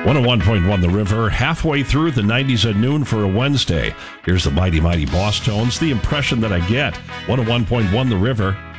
101.1 The River, halfway through the 90s at noon for a Wednesday. Here's the Mighty Mighty Boss Tones, the impression that I get. 101.1 The River.